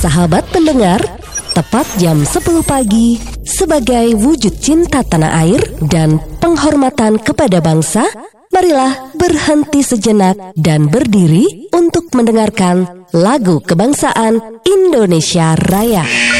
Sahabat pendengar, tepat jam 10 pagi, sebagai wujud cinta tanah air dan penghormatan kepada bangsa, marilah berhenti sejenak dan berdiri untuk mendengarkan lagu kebangsaan Indonesia Raya.